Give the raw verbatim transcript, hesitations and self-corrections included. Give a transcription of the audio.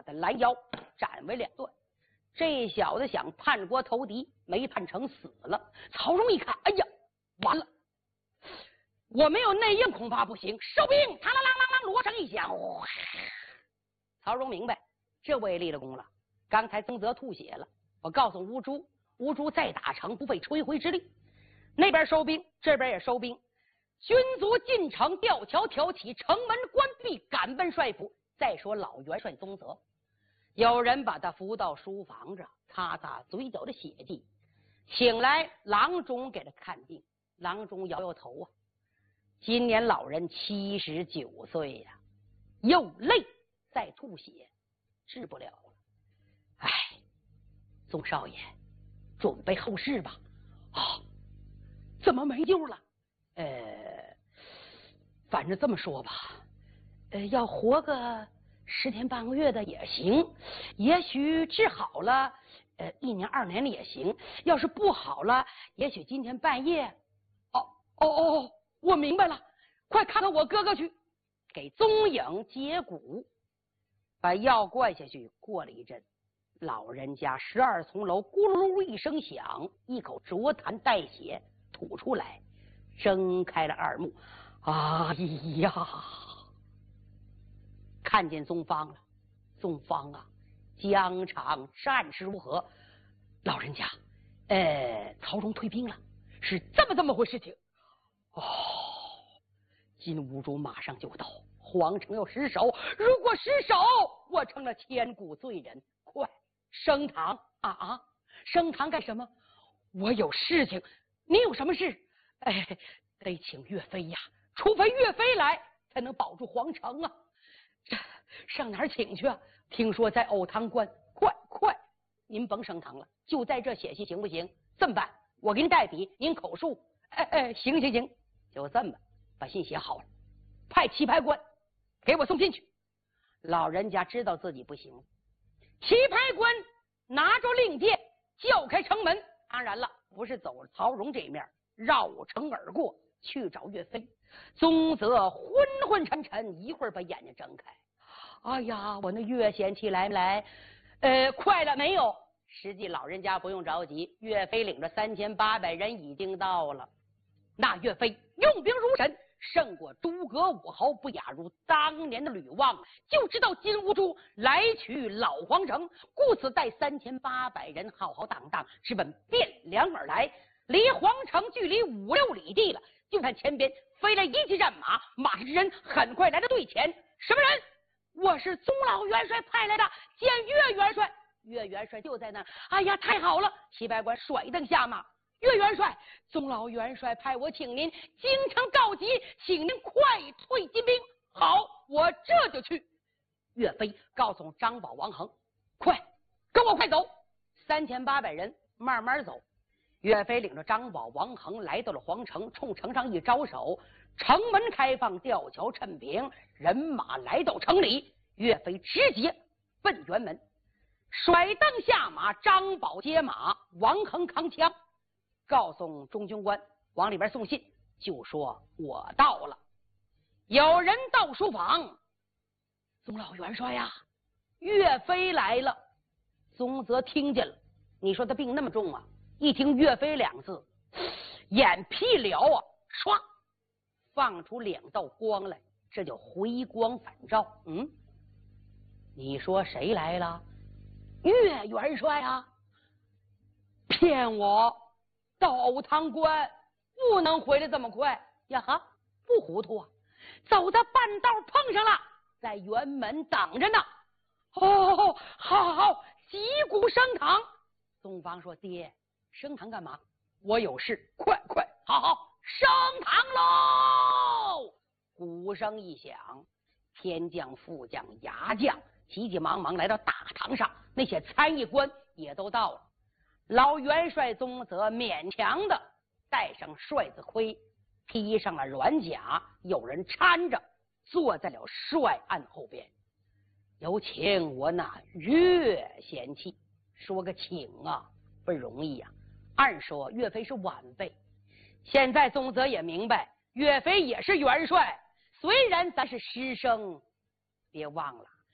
的拦腰斩为两段。这小子想叛国投敌，没叛成，死了。曹荣一看，哎呀，完了，我没有内应恐怕不行。收兵！嘡啷啷啷啷，锣声一响，曹荣明白，这我也立了功了。刚才宗泽吐血了，我告诉乌珠，乌珠再打城不费吹灰之力。那边收兵，这边也收兵，军卒进城，吊桥挑起，城门关闭，赶奔帅府。再说老元帅宗泽，有人把他扶到书房上，擦擦嘴角的血迹，请来郎中给他看病。郎中摇摇头啊，今年老人七十九岁呀、啊，又累再吐血，治不了了。哎，宗少爷，准备后事吧。啊，怎么没救了？呃，反正这么说吧，呃，要活个十天半个月的也行，也许治好了，呃，一年二年的也行。要是不好了，也许今天半夜。哦哦哦，我明白了，快看看我哥哥去，给宗颖接骨，把药灌下去。过了一阵，老人家十二重楼咕噜噜一声响，一口浊痰带血吐出来，睁开了二目。哎呀，看见宗方了。宗方啊，疆场战事如何？老人家，呃，曹荣退兵了，是这么这么回事情。哦，金兀术马上就到，皇城要失守，如果失守，我成了千古罪人。快升堂啊啊！升堂干什么？我有事情。你有什么事？哎，得请岳飞呀，除非岳飞来，才能保住皇城啊。这上哪儿请去啊？听说在藕塘关。快快，您甭升堂了，就在这写信行不行？这么办，我给您代笔，您口述。哎哎，行行行，就这么把信写好了，派棋牌官给我送进去。老人家知道自己不行，棋牌官拿着令箭叫开城门。当然了，不是走曹荣这面，绕城而过去找岳飞。宗泽昏昏沉沉，一会儿把眼睛睁开。哎呀，我那岳贤妻来没来？呃，快了没有？实际老人家不用着急，岳飞领着三千八百人已经到了。那岳飞用兵如神，胜过诸葛武侯，不亚如当年的吕望。就知道金兀术来取老皇城，故此带三千八百人浩浩荡荡直奔汴梁而来。离皇城距离五六里地了，就看前边飞来一骑战马，马上之人很快来到队前。什么人？我是宗老元帅派来的，见岳元帅。岳元帅就在那儿。哎呀，太好了！棋牌官甩蹬下马。岳元帅，宗老元帅派我请您京城告急，请您快退金兵。好，我这就去。岳飞告诉张宝、王恒，快跟我快走。三千八百人慢慢走。岳飞领着张宝、王恒来到了皇城，冲城上一招手，城门开放，吊桥趁平，人马来到城里。岳飞直接奔辕门，甩蹬下马，张宝接马，王恒扛枪，告诉中军官往里边送信，就说我到了。有人到书房，宗老元帅呀，岳飞来了。宗泽听见了，你说他病那么重啊，一听岳飞两字，眼皮燎啊，唰放出两道光来，这叫回光返照。嗯，你说谁来了？岳元帅啊！骗我！到藕塘关不能回来这么快呀！哈，不糊涂啊！走到半道碰上了，在辕门等着呢。哦，好好，击鼓升堂。宗方说：“爹，升堂干嘛？我有事。快快，好好升堂喽！”鼓声一响，天将、副将、牙将急急忙忙来到大堂上，那些参议官也都到了。老元帅宗泽勉强的戴上帅子盔，披上了软甲，有人搀着坐在了帅案后边。有请我那岳贤妻。说个请啊，不容易呀、啊。按说岳飞是晚辈，现在宗泽也明白，岳飞也是元帅。虽然咱是师生，别忘了